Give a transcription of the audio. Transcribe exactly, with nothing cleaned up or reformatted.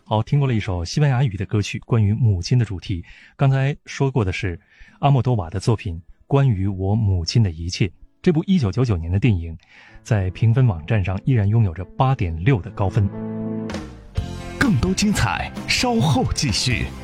好，听过了一首西班牙语的歌曲，关于母亲的主题。刚才说过的是阿莫多瓦的作品《关于我母亲的一切》。这部一九九九年的电影，在评分网站上依然拥有着八点六的高分。 更多精彩，稍后继续。